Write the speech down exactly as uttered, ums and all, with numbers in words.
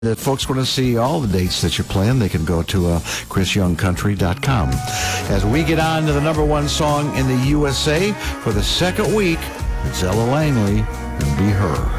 If folks want to see all the dates that you're playing, they can go to uh, chris young country dot com. As we get on to the number one song in the U S A for the second week, it's Ella Langley and Be Her.